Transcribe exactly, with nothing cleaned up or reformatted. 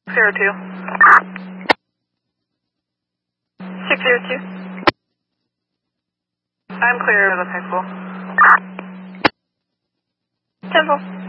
Zero two. Six zero two. I'm clear of the high school. Temple.